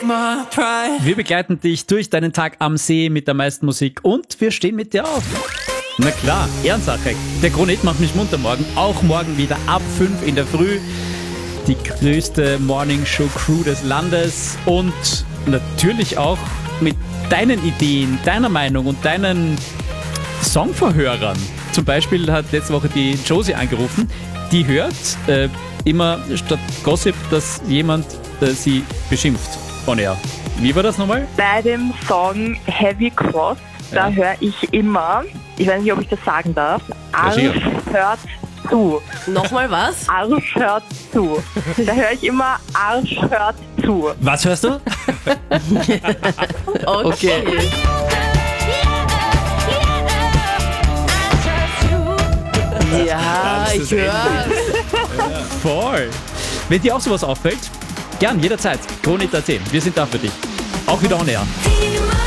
Wir begleiten dich durch deinen Tag am See mit der meisten Musik und wir stehen mit dir auf. Na klar, Ehrensache. Der Kronet macht mich munter morgen. Auch morgen wieder ab 5 in der Früh. Die größte Morning-Show-Crew des Landes und natürlich auch mit deinen Ideen, deiner Meinung und deinen Songverhörern. Zum Beispiel hat letzte Woche die Josie angerufen. Die hört immer statt Gossip, dass jemand sie beschimpft on air. Wie war das nochmal? Bei dem Song Heavy Cross, da höre ich immer, ich weiß nicht, ob ich das sagen darf, Arsch hört zu. Nochmal was? Arsch hört zu. Da höre ich immer Arsch hört zu. Was hörst du? Okay. Ja, ich höre. Voll. Wenn dir auch sowas auffällt, gern, jederzeit. Kronet.at. Wir sind da für dich. Auch wieder on air.